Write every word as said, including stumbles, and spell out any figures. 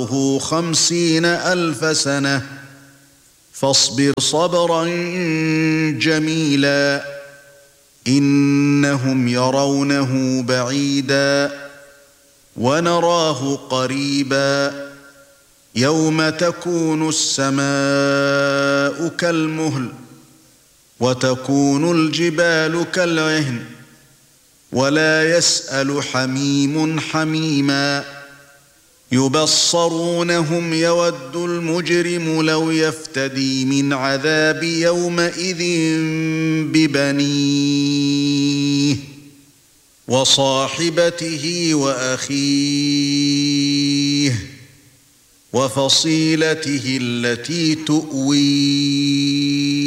خمسين ألف سنة فاصبر صبرا جميلا إنهم يرونه بعيدا ونراه قريبا يوم تكون السماء كالمهل وتكون الجبال كالعهن ولا يسأل حميم حميما يبصرونهم يود المجرم لو يفتدي من عذاب يومئذ ببنيه وصاحبته وأخيه وفصيلته التي تؤويه